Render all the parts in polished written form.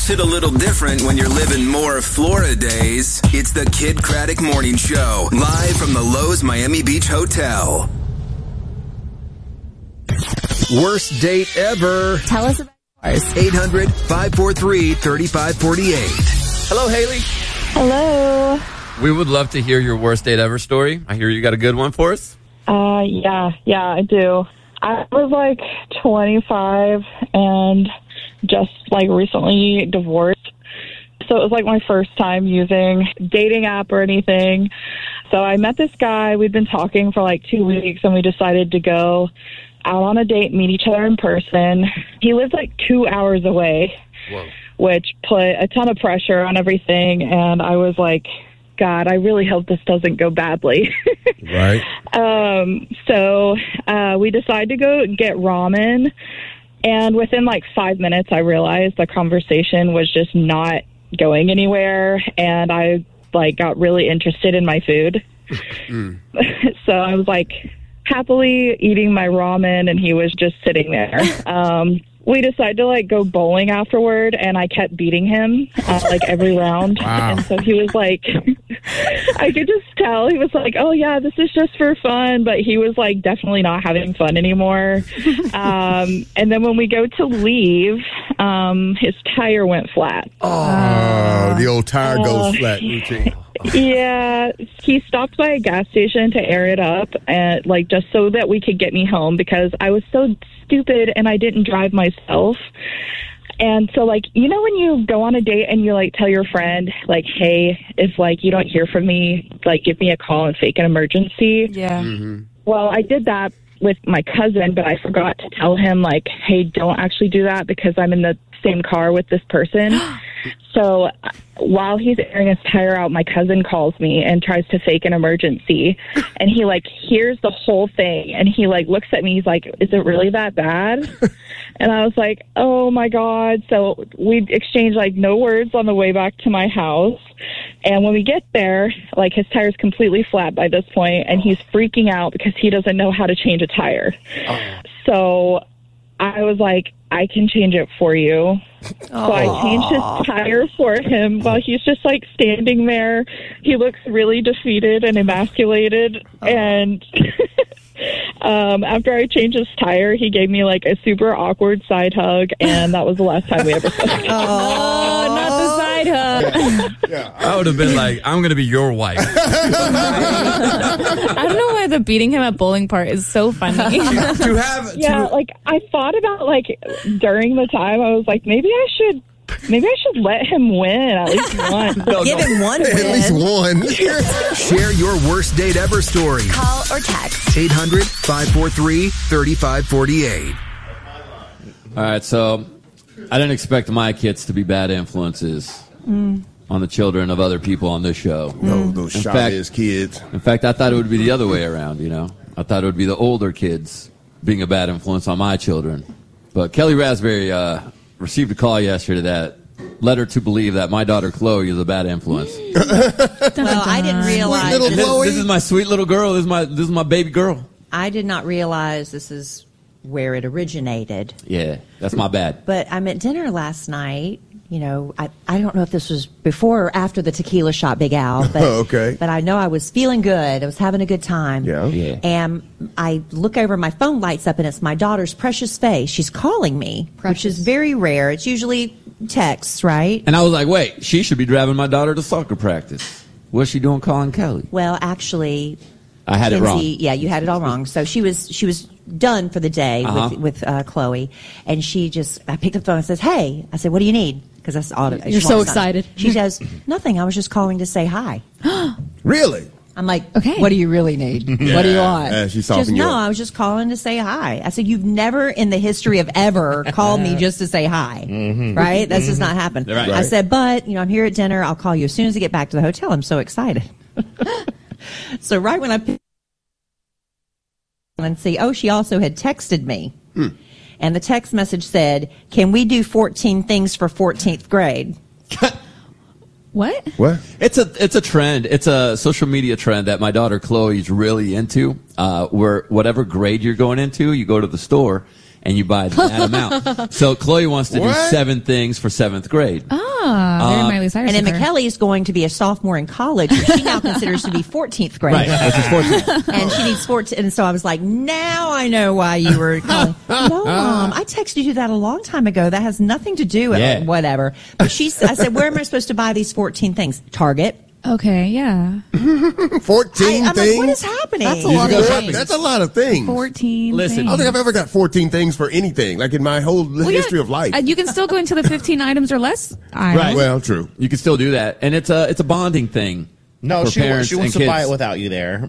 Hit a little different when you're living more Florida days. It's the Kid Craddock Morning Show, live from the Lowe's Miami Beach Hotel. Worst date ever. Tell us about yours. 800-543-3548. Hello, Haley. Hello. We would love to hear your worst date ever story. I hear you got a good one for us. Yeah, I do. I was like 25 and just like recently divorced. So it was like my first time using dating app or anything. So I met this guy. We'd been talking for like 2 weeks and we decided to go out on a date, meet each other in person. He lived like 2 hours away, which put a ton of pressure on everything. And I was like, God, I really hope this doesn't go badly. Right. So we decided to go get ramen. And within like 5 minutes, I realized the conversation was just not going anywhere. And I like got really interested in my food. So I was like happily eating my ramen and he was just sitting there. We decided to like go bowling afterward and I kept beating him like every round. Wow. And so he was like, I could just tell he was like, oh yeah, this is just for fun. But he was like definitely not having fun anymore. And then when we go to leave, his tire went flat. Oh, the old tire goes flat routine. Yeah, he stopped by a gas station to air it up and like just so that we could get me home because I was so stupid and I didn't drive myself. And so like, you know, when you go on a date and you like tell your friend like, hey, if like you don't hear from me, like give me a call and fake an emergency. Yeah. Mm-hmm. Well, I did that with my cousin, but I forgot to tell him like, hey, don't actually do that because I'm in the same car with this person. So while he's airing his tire out, my cousin calls me and tries to fake an emergency. And he like hears the whole thing and he like looks at me. He's like, is it really that bad? And I was like, oh my God. So we exchanged like no words on the way back to my house. And when we get there, like his tire's completely flat by this point and he's freaking out because he doesn't know how to change a tire. So I was like, I can change it for you. So I changed his tire for him while he's just like standing there. He looks really defeated and emasculated. And after I changed his tire, he gave me like a super awkward side hug. And that was the last time we ever spoke. Oh, not the side hug. I would have been like, I'm going to be your wife. I don't know why the beating him at bowling part is so funny. Like I thought about like during the time, I was like, maybe I should let him win at least one. Give him one win. At least one. Share your worst date ever story. Call or text. 800-543-3548. All right, so I didn't expect my kids to be bad influences on the children of other people on this show. No, those shy-ass kids. In fact, I thought it would be the other way around, you know. I thought it would be the older kids being a bad influence on my children. But Kelly Raspberry received a call yesterday that led her to believe that my daughter Chloe is a bad influence. Well, I didn't realize This is my sweet little girl. This is my baby girl. I did not realize this is where it originated. Yeah, that's my bad. But I'm at dinner last night. You know, I don't know if this was before or after the tequila shot, Big Al. But, Okay. But I know I was feeling good. I was having a good time. Yeah. And I look over, my phone lights up, and it's my daughter's precious face. She's calling me, which is very rare. It's usually texts, right? And I was like, wait, she should be driving my daughter to soccer practice. What's she doing calling Kelly? Well, actually, I had it wrong. Yeah, you had it all wrong. So she was done for the day with Chloe, and I picked up the phone and says, "Hey," I said, "What do you need?" Because that's all. You're so excited. She says, "Nothing. I was just calling to say hi." Really? I'm like, okay. What do you really need? What do you want? She's talking No, I was just calling to say hi. I said, you've never in the history of ever called me just to say hi, right? That's just not happened. Right. I said, but I'm here at dinner. I'll call you as soon as I get back to the hotel. I'm so excited. So right when I picked and see, she also had texted me. And the text message said, can we do 14 things for 14th grade? What? It's a trend. It's a social media trend that my daughter Chloe's really into. Where whatever grade you're going into, you go to the store and you buy that amount. So Chloe wants to do What? 7 things for 7th grade. Very Miley Cyrus. And then of her. McKelly is going to be a sophomore in college, which she now considers to be 14th grade. Right, which is 14. And she needs 14. And so I was like, now I know why you were calling. No, Mom, I texted you that a long time ago. That has nothing to do with Yeah. whatever. But I said, where am I supposed to buy these 14 things? Target. Okay, yeah. 14 I'm things. like, what is happening? That's a You lot should of go things. shopping. That's a lot of things. 14. Listen, I don't think I've ever got 14 things for anything, like in my whole history of life. You can still go into the 15 items or less aisle. Right. Well, true. You can still do that, and it's a bonding thing. No, for she parents wants and to buy kids. it without you there.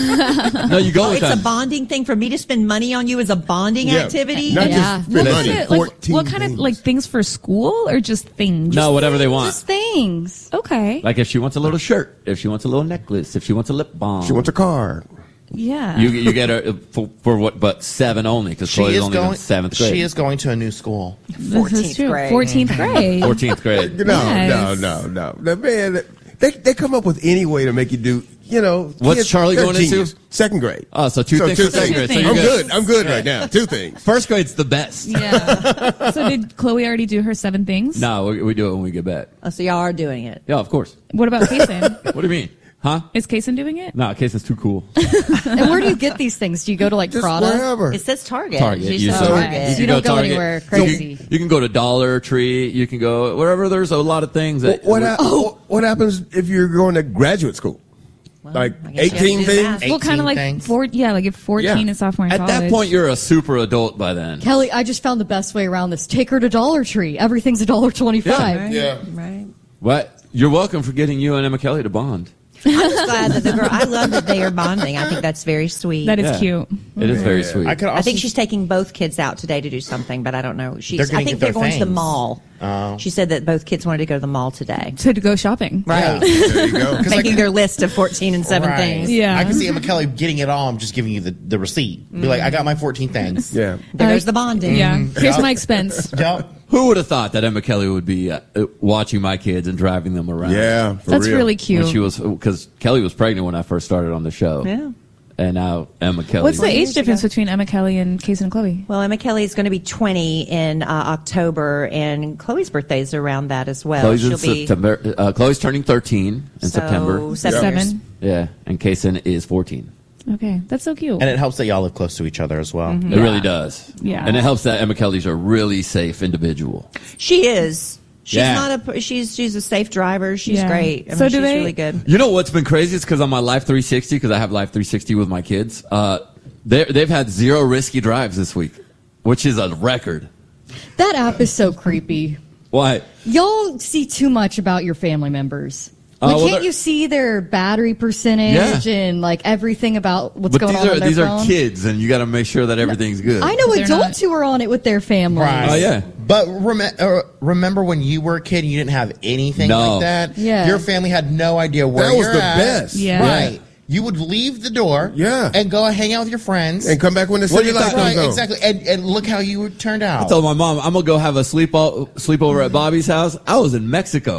No, you go with It's a them. bonding thing for me to spend money on you as a bonding Yeah. activity. Not Yeah. just spend What money. kind of, like, 14 what kind of things. like things for school or just things? No, whatever they want. Just things. Okay. Like if she wants a little shirt, if she wants a little necklace, if she wants a lip balm. She wants a car. Yeah. You get her for what? But 7 only because She Chloe's is only in going. 7th grade. She is going to a new school. This is 14th true. grade. 14th grade. 14th grade. No, Yes. no. The man, they come up with any way to make you do. What's kids, Charlie they're going into? genius. 2nd grade. Oh, so two things for 2nd grade. So things. you're I'm good. good. I'm good right now. 2 things. 1st grade's the best. Yeah. So did Chloe already do her 7 things? No, we do it when we get back. Oh, so y'all are doing it. Yeah, of course. What about Kason? What do you mean? Huh? Is Kason doing it? No, case is too cool. And where do you get these things? Do you go to like Just Prada? wherever. It says Target. Target. She You says said- Target. You can don't go Target. anywhere You can- crazy. You can go to Dollar Tree. You can go wherever. There's a lot of things that. What happens if you're going to graduate school? Like I guess you have to 18 do the things? math. Well, kind 18 of like things. like if 14 Yeah. is sophomore in At college. that point, you're a super adult by then. Kelly, I just found the best way around this. Take her to Dollar Tree. Everything's $1.25. Yeah. Right. What? You're welcome for getting you and Emma Kelly to bond. I'm just glad that the girl. I love that they are bonding. I think that's very sweet. That is Yeah. cute. It is very sweet. I could also. I think she's taking both kids out today to do something, but I don't know. They're gonna I think get they're their going to the things. mall. Oh. She said that both kids wanted to go to the mall today. To go shopping. Right. There you go. Making their list of 14 and 7 Right. things. Yeah. I can see Emma Kelly getting it all. I'm just giving you the receipt. Be like, I got my 14 things. Yeah. There goes the bonding. Yeah. Here's Yeah. my expense. Yep. Who would have thought that Emma Kelly would be watching my kids and driving them around? Yeah. For That's real. really When cute. she was, because Kelly was pregnant when I first started on the show. Yeah. And now Emma Kelly. What's the age years difference ago. between Emma Kelly and Kason and Chloe? Well, Emma Kelly is going to be 20 in October, and Chloe's birthday is around that as well. Chloe's She'll in be September. Chloe's turning 13 in so September. 7 years. 7. Yeah, and Kason is 14. Okay. That's so cute. And it helps that y'all live close to each other as well. It really does. Yeah. And it helps that Emma Kelly's a really safe individual. She is. She's Yeah. not a. She's a safe driver. She's Yeah. great. I So mean, do she's they- really good. You know what's been crazy is because on my Life 360, because I have Life 360 with my kids, they've had 0 risky drives this week, which is a record. That app is so creepy. Why? Y'all see too much about your family members. Like, well, can't they're- you see their battery percentage Yeah. and like everything about what's But going these on are their these phone? are kids, and you got to make sure that everything's good. I know They're adults who are on it with their families. Right. Oh yeah. But remember when you were a kid and you didn't have anything No. like that? Yeah. Your family had no idea where That was you're the at. best. Yeah. Right. You would leave the door Yeah. and go hang out with your friends. And come back when the What do city you light think? comes right, on. exactly. And look how you turned out. I told my mom I'm gonna go have a sleepover at Bobby's house. I was in Mexico.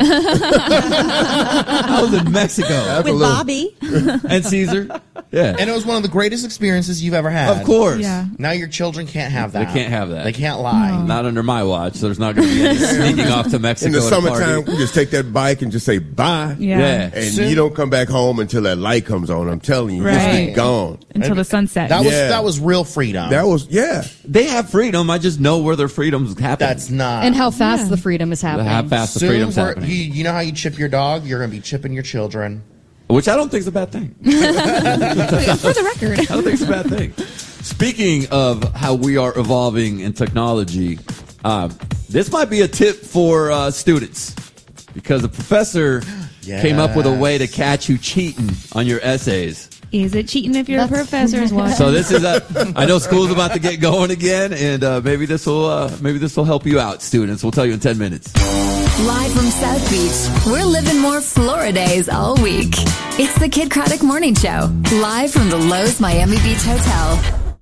I was in Mexico That's a With little- Bobby, and Caesar. Yeah, and it was one of the greatest experiences you've ever had. of course. Yeah. Now your children can't have that. They can't have that. They can't lie. Not under my watch. So there's not going to be any sneaking off to Mexico. In the to summertime, party. we just take that bike and just say bye. Yeah. Yeah. And Soon- you don't come back home until that light comes on. I'm telling you, just Right. be gone. Until the sunset. That was real freedom. That was, yeah. They have freedom. I just know where their freedom's happening. That's not. And how fast the freedom is happening. how fast the Soon freedom's we're- happening. You know how you chip your dog? You're going to be chipping your children. Which I don't think is a bad thing. For the record. I don't think it's a bad thing. Speaking of how we are evolving in technology, this might be a tip for students because a professor came up with a way to catch you cheating on your essays. Is it cheating if you're a professor is what? So this is I know school's about to get going again, and maybe this will help you out, students. We'll tell you in 10 minutes. Live from South Beach, we're living more Florida days all week. It's the Kid Craddock Morning Show, live from the Lowe's Miami Beach Hotel.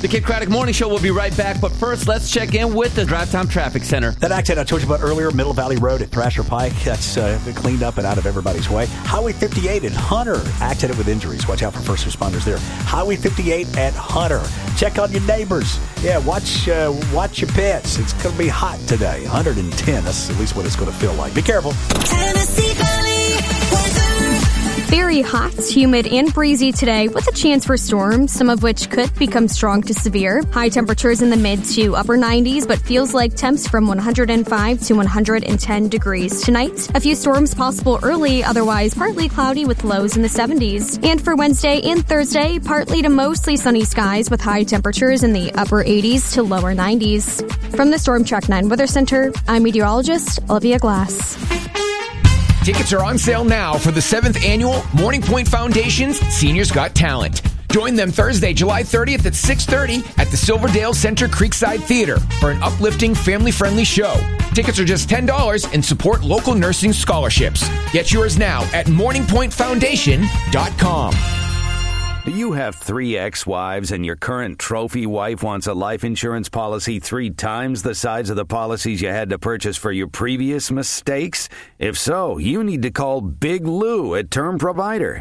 The Kid Craddock Morning Show will be right back, but first, let's check in with the Drive Time Traffic Center. That accident I told you about earlier, Middle Valley Road at Thrasher Pike, that's cleaned up and out of everybody's way. Highway 58 at Hunter, accident with injuries. Watch out for first responders there. Highway 58 at Hunter. Check on your neighbors. Yeah, watch your pets. It's going to be hot today. 110, that's at least what it's going to feel like. Be careful. Tennessee Valley weather. Very hot, humid, and breezy today with a chance for storms, some of which could become strong to severe. High temperatures in the mid to upper 90s, but feels like temps from 105 to 110 degrees. Tonight, a few storms possible early, otherwise partly cloudy with lows in the 70s. And for Wednesday and Thursday, partly to mostly sunny skies with high temperatures in the upper 80s to lower 90s. From the Storm Track 9 Weather Center, I'm meteorologist Olivia Glass. Tickets are on sale now for the 7th annual Morning Point Foundation's Seniors Got Talent. Join them Thursday, July 30th at 6:30 at the Silverdale Center Creekside Theater for an uplifting, family-friendly show. Tickets are just $10 and support local nursing scholarships. Get yours now at morningpointfoundation.com. Do you have 3 ex-wives and your current trophy wife wants a life insurance policy 3 times the size of the policies you had to purchase for your previous mistakes? If so, you need to call Big Lou at Term Provider,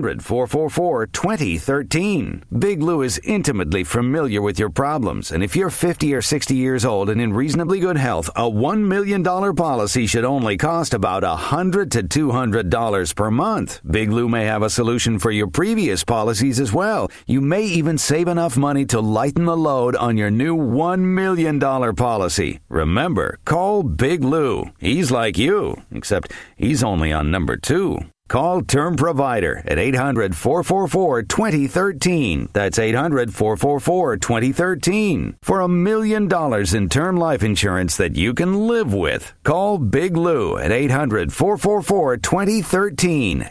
800-444-2013. Big Lou is intimately familiar with your problems, and if you're 50 or 60 years old and in reasonably good health, a $1 million policy should only cost about $100 to $200 per month. Big Lou may have a solution for your previous policies as well. You may even save enough money to lighten the load on your new $1 million policy. Remember, call Big Lou. He's like you, except he's only on number 2. Call Term Provider at 800-444-2013. That's 800-444-2013. For $1 million in term life insurance that you can live with. Call Big Lou at 800-444-2013.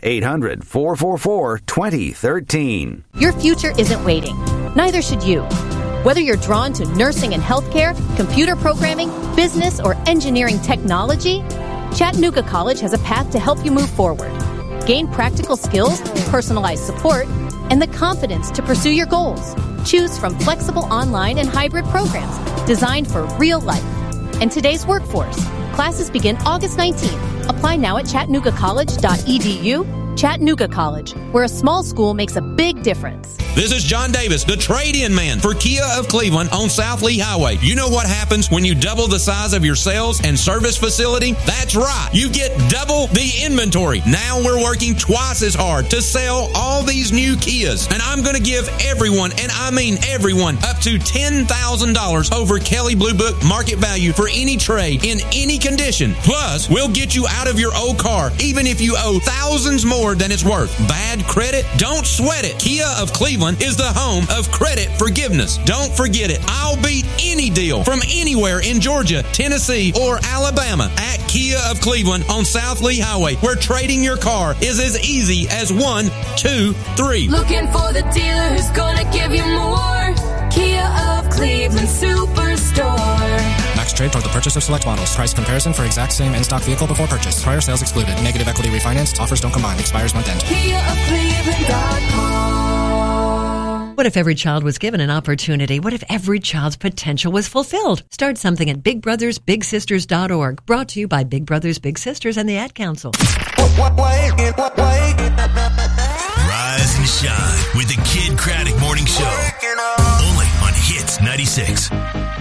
800-444-2013. Your future isn't waiting. Neither should you. Whether you're drawn to nursing and healthcare, computer programming, business, or engineering technology, Chattanooga College has a path to help you move forward. Gain practical skills, personalized support, and the confidence to pursue your goals. Choose from flexible online and hybrid programs designed for real life and today's workforce. Classes begin August 19th. Apply now at ChattanoogaCollege.edu. Chattanooga College, where a small school makes a big difference. This is John Davis, the trade-in man for Kia of Cleveland on South Lee Highway. You know what happens when you double the size of your sales and service facility? That's right. You get double the inventory. Now we're working twice as hard to sell all these new Kias. And I'm going to give everyone, and I mean everyone, up to $10,000 over Kelley Blue Book market value for any trade in any condition. Plus, we'll get you out of your old car, even if you owe thousands more than it's worth. Bad credit? Don't sweat it. Kia of Cleveland is the home of credit forgiveness. Don't forget it. I'll beat any deal from anywhere in Georgia, Tennessee, or Alabama at Kia of Cleveland on South Lee Highway, where trading your car is as easy as 1, 2, 3. Looking for the dealer who's gonna give you more. Kia of Cleveland Superstore. Max trade toward the purchase of select models. Price comparison for exact same in-stock vehicle before purchase. Prior sales excluded. Negative equity refinanced. Offers don't combine. Expires month end. KiaofCleveland.com. What if every child was given an opportunity? What if every child's potential was fulfilled? Start something at BigBrothersBigSisters.org. Brought to you by Big Brothers Big Sisters and the Ad Council. Rise and shine with the Kid Craddock Morning Show. Only on Hits 96.